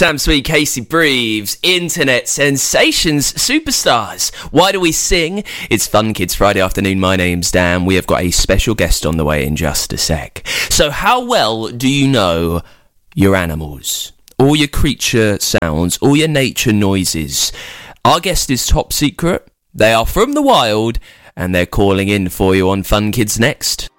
Sam Sweet, Casey Breves, internet sensations, superstars. Why do we sing? It's Fun Kids Friday afternoon. My name's Dan. We have got a special guest on the way in just a sec. So how well do you know your animals? All your creature sounds, all your nature noises. Our guest is top secret. They are from the wild and they're calling in for you on Fun Kids next.